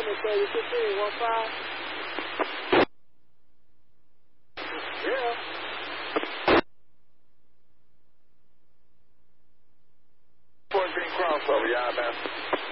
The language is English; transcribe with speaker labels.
Speaker 1: Norman 3015, 15. Yeah.
Speaker 2: Point being crossover, yeah, man.